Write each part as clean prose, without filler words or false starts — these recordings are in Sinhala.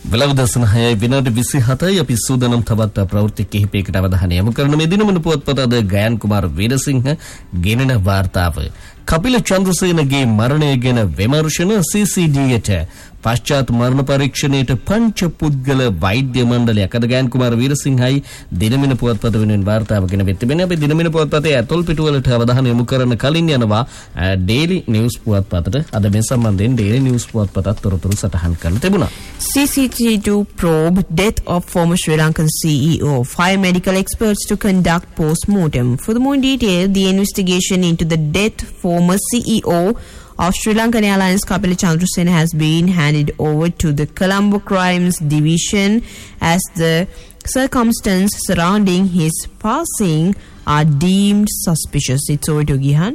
වෙලවදසන 6 විනාඩි 27යි අපි සූදානම් තවත් ප්‍රවෘත්ති කිහිපයකට අවධානය යොමු කරන මේ දිනමන පුවත්පත අද ගයන් කුමාර වීරසිංහ ගෙනෙන වාර්තාව. කපිල චන්ද්‍රසේනගේ මරණය ගැන විමර්ශන CCDට පශ්චාත් මරණ පරීක්ෂණයට පංච පුද්ගල වෛද්‍ය මණ්ඩලයක් අද ගයන් කුමාර වීරසිංහයි දිනමන පුවත්පත වෙනුවෙන් වාර්තාව ගෙන වෙතිබෙන අපි දිනමන පුවත්පතේ ඇතුල් පිටුවලට අවධානය යොමු කරන කලින් යනවා ඩේලි නිවුස් පුවත්පතට අද මේ සම්බන්ධයෙන් ඩේලි නිවුස් පුවත්පතත් තොරතුරු සටහන් කරලා තිබුණා. CCTV to probe death of former Sri Lankan CEO. 5 medical experts to conduct post-mortem. For the more detail, the investigation into the death former CEO of Sri Lankan Airlines Kapila Chandrasena has been handed over to the Colombo Crimes Division as the circumstances surrounding his passing are deemed suspicious. It's over to Gihan.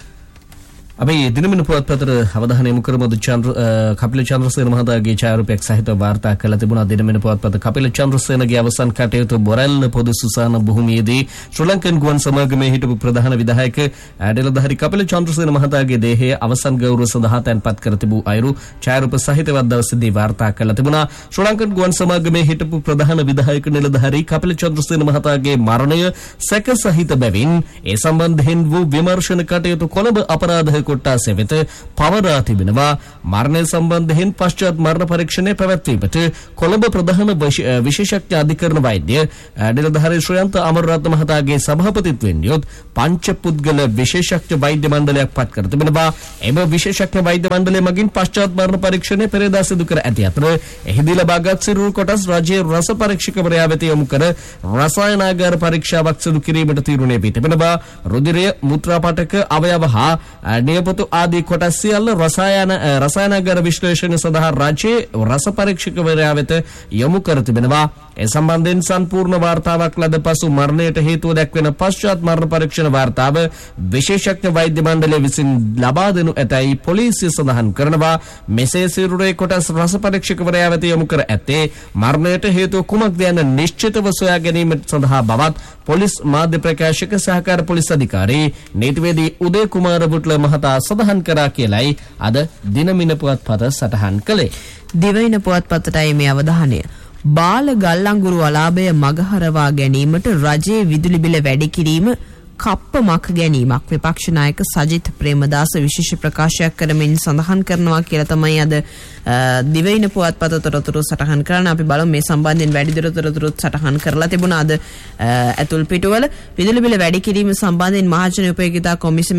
අපි දිනමන පුවත්පතට අවධානය යොමු කරමු. කපිල චන්ද්‍රසේන මහතාගේ ඡායාරූපයක් සහිත වාර්තා කළ තිබුණා. දිනමන පුවත්පත කපිල චන්ද්‍රසේනගේ අවසන් කටයුතු බොරැල්ල පොදු සුසාන භූමියේදී ශ්‍රී ලංකන් ගුවන් සමාගමේ හිටපු ප්‍රධාන විධායක ඇඩලධාරි කපිල චන්ද්‍රසේන මහතාගේ දේහය අවසන් ගෞරව සඳහා තැන්පත් කර තිබූ අයුරු ඡායාරූප සහිතව දවසේදී වාර්තා කළ තිබුණා. ශ්‍රී ලංකන් ගුවන් සමාගමේ හිටපු ප්‍රධාන විධායක නිලධාරි කපිල චන්ද්‍රසේන මහතාගේ මරණය සැක සහිත බැවින් ඒ සම්බන්ධයෙන් වූ විමර්ශන කටයුතු කොළඹ අපරාධ කොට්ටාසය වෙත පවරා තිබෙනවා. මරණය සම්බන්ධයෙන් පශ්චාත් මරණ පරීක්ෂණය පැවැත්වීමට කොළඹ ප්‍රධාන විශේෂඥ අධිකරණ වෛද්‍ය නිලධාරී ශ්‍රයන්ත අමරරත්න මහතාගේ සභාපතිත්වයෙන් යොත් පංච පුද්ගල විශේෂඥ වෛද්‍ය මණ්ඩලයක් පත් කර තිබෙනවා. එම විශේෂඥ වෛද්‍ය මණ්ඩලය මගින් පශ්චාත් මරණ පරීක්ෂණය පෙරේදා සිදු කර ඇති අතර එහිදී ලබාගත් සිරුරු කොටස් රජයේ රස පරීක්ෂකවරයා වෙත යොමු කර රසායනාගාර පරීක්ෂාවක් සිදු කිරීමට තීරණය වී තිබෙනවා. රුධිරය, මුත්‍රා පටක, අවයව හා නියපොතු ආදී කොටස් සියල්ල රසායනාගාර විශ්ලේෂණය සඳහා රජයේ රස පරීක්ෂකවරයා වෙත යොමු කර තිබෙනවා. ඒ සම්බන්ධයෙන් සම්පූර්ණ වාර්තාවක් ලද පසු මරණයට හේතුව දැක්වෙන පශ්චාත් මරණ පරීක්ෂණ වාර්තාව විශේෂඥ වෛද්‍ය මණ්ඩලය විසින් ලබා දෙනු ඇතැයි පොලිසිය සඳහන් කරනවා. මෙසේ සිරුරේ කොටස් රස පරීක්ෂකවරයා වෙත යොමු කර ඇත්තේ මරණයට හේතුව කුමක්ද යන නිශ්චිතව සොයා ගැනීම සඳහා බවත් පොලිස් මාධ්‍ය ප්‍රකාශක සහකාර පොලිස් අධිකාරී නීතිවේදී උදේ කුමාර බුට්ල මහතා සඳහන් කරා කියලයි අද දිනමින පුවත්පත සටහන් කළේ. දිවයින පුවත්පතටයි මේ අවධානය. බාල ගල් අඟුරු අලාභය මගහරවා ගැනීමට රජයේ විදුලි බිල වැඩි කිරීම කප්ප මක ගැනීමක් විපක්ෂ නායක සජිත් ප්‍රේමදාස විශේෂ ප්‍රකාශයක් කරමින් සඳහන් කරනවා කියලා තමයි අද දිවයින පුවත්පත තොරතුරු සටහන් කරන. අපි බලමු මේ සම්බන්ධයෙන් වැඩිදුර තොරතුරු සටහන් කරලා තිබුණා අද ඇතුල් පිටුවල. විදුලි බිල වැඩි කිරීම සම්බන්ධයෙන් මහජන උපයෝගිතා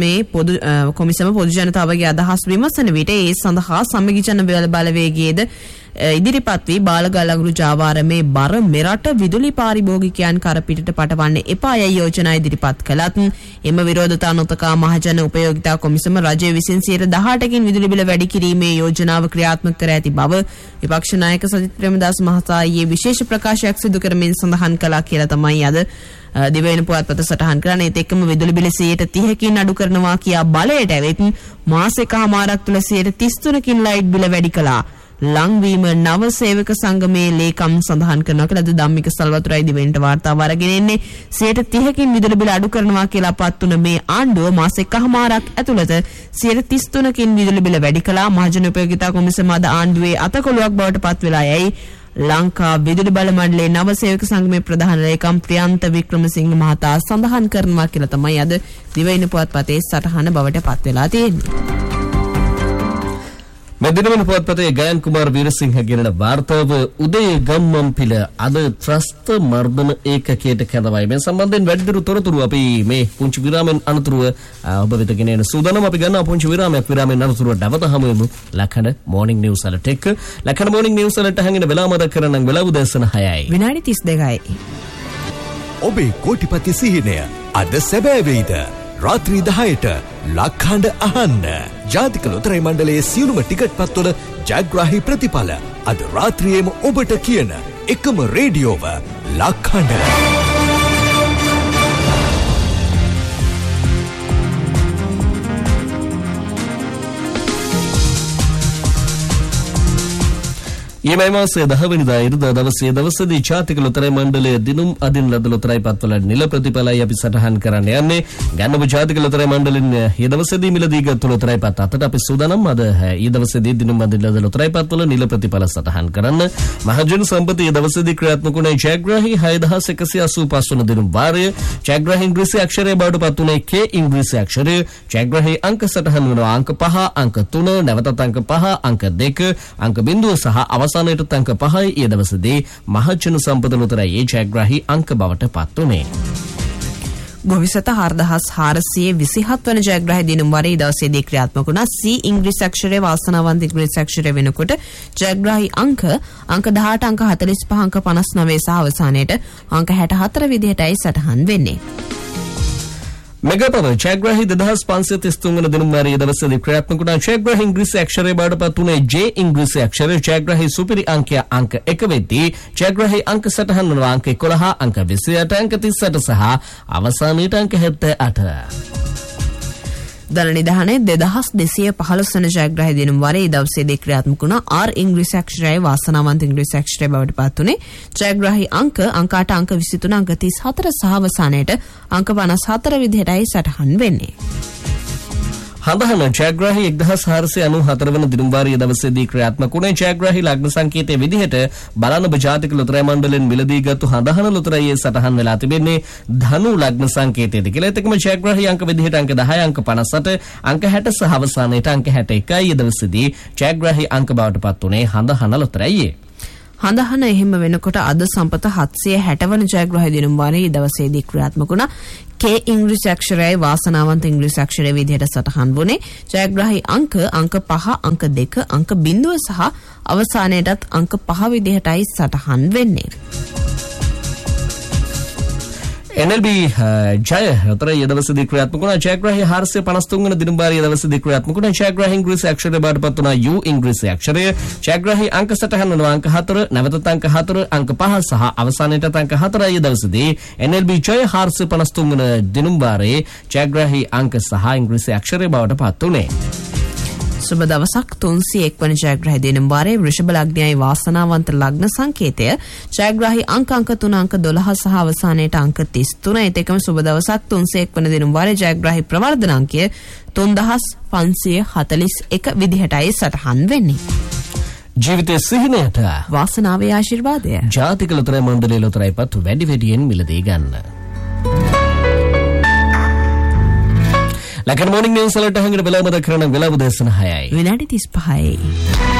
කොමිසම පොදු ජනතාවගේ අදහස් විමසන විට ඒ සඳහා සමගි ජන බලවේගයේද ඉදිරිපත් වී බාලගල් අඟුරු ජාවාරමේ බර මෙරට විදුලි පාරිභෝගිකයන් කරපිටට පටවන්න එපා යයි යෝජනා ඉදිරිපත් කළත් එම විරෝධතා නොතකා මහජන උපයෝගිතා කොමිසම රජය විසින් 18%කින් විදුලි බිල වැඩි කිරීමේ යෝජනාව ක්‍රියාත්මක කර ඇති බව විපක්ෂ නායක සජිත් ප්‍රේමදාස මහතා ඊයේ විශේෂ ප්‍රකාශයක් සිදු කරමින් සඳහන් කළා කියලා තමයි අද දිවයින පුවත්පත සටහන් කරන්නේ. ඒත් එක්කම විදුලි බිල 30%කින් අඩු කරනවා කියා බලයට ඇවිත් මාසෙකමාරක් තුළ 33%කින් ලයිට් බිල වැඩි කළා. ලංවීම නව සේවක සංගමේ ලේකම් සඳහන් කරනවා කියලා ධම්මික සල්වතුරයි දිවෙන්ට වාර්තාව අරගෙන එන්නේ. 30%කින් විදුලි බිල අඩු කරනවා කියලා පත් වුණ මේ ආණ්ඩුව මාසෙකමාරක් ඇතුළත 33%කින් විදුලි බිල වැඩි කළා. මහජන උපයෝගිතා කොමිසම අද ආණ්ඩුවේ අතකොළුවක් බවට පත් වෙලා යයි ලංකා විදුලි බල මණ්ඩලයේ නව සේවක සංගමේ ප්‍රධාන ලේකම් ප්‍රියන්ත වික්‍රමසිංහ මහතා සඳහන් කරනවා කියලා තමයි අද දිවයින පුවත්පතේ සටහන බවට පත් වෙලා තියෙන්නේ. මෙදිනමන පුවත්පතේ ගයන් කුමාර වීරසිංහ ගෙනෙන වාර්තාව උදේ ගම්මන්පිල අද ත්‍රස්ත මර්ධන ඒකකයට කැඳවයි. මේ සම්බන්ධයෙන් වැඩිදුර තොරතුරු අපි මේ පුංචි විරාමෙන් අනතුරුව ඔබ වෙත ගෙන එන සූදානම්. අපි ගන්නවා පුංචි විරාමයක්. විරාමෙන් අනතුරුව නැවත හමු වෙමු ලකන මොර්නිං නිවුස් වලට එක්ක. ලකන මොර්නිං නිවුස් වලට හංගින වෙලාව මතක් කරගන්න වෙලාව උදෑසන 6යි. විනාඩි 32යි. ඔබේ කෝටිපති සිහිනය අද සැබෑ වෙයිද? රාත්‍රී 10ට ලක්හඬ අහන්න. ජාතික ලොතරැයි මණ්ඩලයේ සියලුම ටිකට් පත්වල ජයග්‍රාහී ප්‍රතිඵල අද රාත්‍රියේම ඔබට කියන එකම රේඩියෝව ලක්හඬ. මේ මාසයේ 10 වෙනිදා ඉරිදා දවසේදී ජාතික ලොතරැයි මණ්ඩලය දිනුම් අදින් ලද ලොතරැයි පත්වල නිල ප්‍රතිඵලයි අපි සටහන් කරන්න යන්නේ. ගන්නව ජාතික ලොතරැයි මණ්ඩලෙන් ඊ දවසේදී මිලදී ගත් ලොතරැයි පත් අතට අපි සූදානම් අද ඊ දවසේදී දිනුම් අදින් ලද ලොතරැයි පත්වල නිල ප්‍රතිඵල සටහන් කරන්න. මහජන සම්පත ඊ දවසේදී ක්‍රියාත්මක වුණේ ජයග්‍රාහී 6185 වන දිනුම් වාරය. ජයග්‍රාහී ඉංග්‍රීසි අක්ෂරය බවට පත් වුණේ K ඉංග්‍රීසි අක්ෂරය. ජයග්‍රාහී අංක සටහන් වෙනවා අංක 5, අංක 3, නැවතත් අංක 5, අංක 2, අංක බිංදුව සහ අවසානයේට අංක 5යි ඊ දවසේදී මහජන සම්පත ලොතරැයි ජයග්‍රාහී අංක බවට පත් වුණේ. ගොවිසත 4427 වන ජයග්‍රාහී දිනුම් වාරයේ දවසේදී ක්‍රියාත්මක වුණා. C ඉංග්‍රීසි අක්ෂරයේ වාසනාවන්ත ඉංග්‍රීසි අක්ෂරය වෙනකොට ජයග්‍රාහී අංක 18, අංක 45, අංක 59 සහ අවසානයේට අංක 64 විදිහටයි සටහන් වෙන්නේ. මෙගපව ජයග්‍රාහී 2533 වන දිනුම් වාරයේ දවසේදී ක්‍රියාත්මක වුණා. ජයග්‍රාහී ඉංග්‍රීසි අක්ෂරය බවට පත් වුණේ J ඉංග්‍රීසි අක්ෂරය. ජයග්‍රාහී සුපිරි අංකය අංක 1 වෙද්දී ජයග්‍රාහී අංක සටහන් වෙනවා අංක 11, අංක 28, අංක 38 සහ අවසානයේට අංක 78. දල නිධානයේ 2215 වන ජයග්‍රාහී දිනුම් වාරයේ දවසේදී ක්‍රියාත්මක වුණා. R ඉංග්‍රීසි අක්ෂරයයි වාසනාවන්ත ඉංග්‍රීසි අක්ෂරය බවට පත් වුණේ. ජයග්‍රාහී අංක 8, අංක 23, අංක 34 සහ අවසානයේට අංක 54 විදිහටයි සටහන් වෙන්නේ. හඳහන ජයග්‍රාහී 1494 වන දිනුම් වාරයේ දවසේදී ක්‍රියාත්මක වුණේ. ජයග්‍රාහී ලග්න සංකේතයේ විදිහට බලන ජාතික ලොතරැයි මණ්ඩලෙන් මිලදී ගත්තු හඳහන ලොතරැයියේ සටහන් වෙලා තිබෙන්නේ ධනු ලග්න සංකේතයේද කියලා. එතකම ජයග්‍රාහී අංක විදිහට අංක 10, අංක 58, අංක 60 සහ අවසානයේට අංක 61යි ඊ දවසේදී ජයග්‍රාහී අංක බවට පත් වුණේ හඳහන ලොතරැයියේ. හඳහන එහෙම වෙනකොට අද සම්පත 760 වන ජයග්‍රාහී දිනුම් වාරයේ දවසේදී ක්‍රියාත්මක වුණා. K ඉංග්‍රීසි අක්ෂරයයි වාසනාවන්ත ඉංග්‍රීසි අක්ෂරය විදිහට සටහන් වුණේ. ජයග්‍රාහී අංක 5, අංක 2, අංක බිංදුව සහ අවසානයේටත් අංක 5 විදිහටයි සටහන් වෙන්නේ. NLB ජය ලොතරැයි දවසේදී ක්‍රියාත්මක වුණා. ජයග්‍රාහී 453 වන දිනුම් වාරයේ දවසේදී ක්‍රියාත්මක වුණා. ජයග්‍රාහී ඉංග්‍රීසි අක්ෂරය බවට පත් වුණා U ඉංග්‍රීසි අක්ෂරය. ජයග්‍රාහී අංක සටහන් වෙනවා අංක 4, නැවතත් අංක 4, අංක 5 සහ අවසානයේට අංක 4යි දවසේදී NLB ජය 453 වන දිනුම් වාරයේ ජයග්‍රාහී අංක සහ ඉංග්‍රීසි අක්ෂරය බවට පත් වුණේ. සුබ දවසක් 301 වන ජයග්‍රාහී දිනුම් වාරයේ වෘෂභ ලග්නයයි වාසනාවන්ත ලග්න සංකේතය. ජයග්‍රාහී අංක 3, අංක 12 සහ අවසානයේට අංක 33. ඒකම සුබ දවසක් 301 වන දිනුම් වාරයේ ජයග්‍රාහී ප්‍රවර්ධන අංකය 3541 විදිහටයි සටහන් වෙන්නේ. ජීවිතයේ සිහිනයට වාසනාවේ ආශිර්වාදය. ජාතික ලොතරැයි මණ්ඩලයේ ලොතරැයි පත් වැඩි වැඩියෙන් මිලදී ගන්න. ලකන් මොර්නිං නිවුස් වලට හංගන වෙලාව මත කරන වෙලාව දේශන 6යි. විනාඩි 35යි.